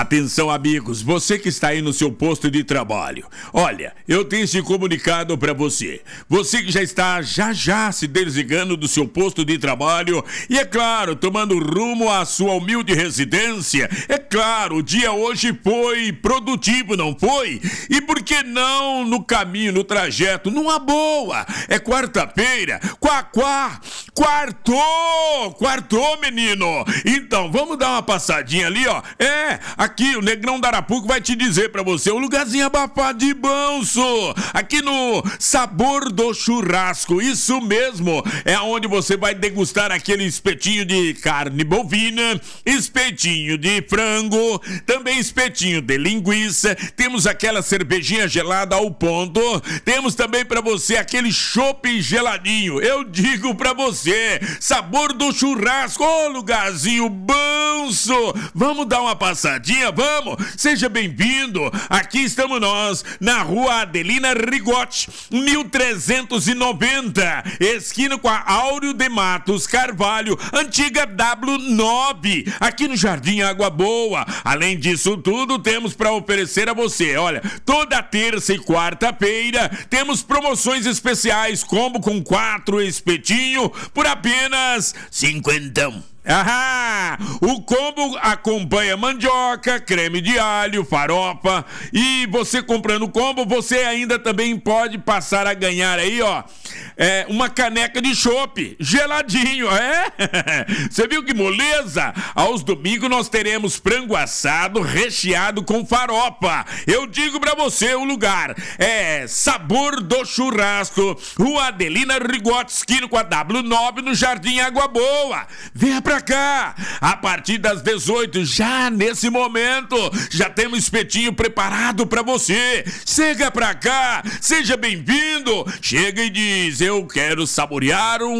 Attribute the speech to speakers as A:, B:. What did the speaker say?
A: Atenção, amigos, você que está aí no seu posto de trabalho. Olha, eu tenho esse comunicado para você. Você que já está já se desligando do seu posto de trabalho e, é claro, tomando rumo à sua humilde residência. É claro, o dia hoje foi produtivo, não foi? E por que não no caminho, no trajeto, numa boa? É quarta-feira, quartou, menino. Então, vamos dar uma passadinha ali, ó. Aqui o Negrão da Arapuca vai te dizer pra você, um lugarzinho abafado de Banço, aqui no Sabor do Churrasco, isso mesmo, é onde você vai degustar aquele espetinho de carne bovina, espetinho de frango, também espetinho de linguiça, temos aquela cervejinha gelada ao ponto, temos também pra você aquele chopp geladinho, eu digo pra você, Sabor do Churrasco, ô lugarzinho Banço, vamos dar uma passadinha, vamos, seja bem-vindo, aqui estamos nós, na rua Adelina Rigotti, 1390, esquina com a Áureo de Matos Carvalho, antiga W9, aqui no Jardim Água Boa. Além disso tudo, temos para oferecer a você, olha, toda terça e quarta-feira temos promoções especiais, combo com 4 espetinhos por apenas 50. O combo acompanha mandioca, creme de alho, farofa, e você comprando o combo, você ainda também pode passar a ganhar aí, ó, uma caneca de chopp geladinho, Você viu que moleza? Aos domingos nós teremos frango assado recheado com farofa. Eu digo pra você, o lugar é Sabor do Churrasco, rua Adelina Rigotti, esquina com a W9, no Jardim Água Boa. Venha pra cá, a partir das 18, já nesse momento, já temos espetinho preparado pra você. Chega pra cá, seja bem-vindo, chega e diz, eu quero saborear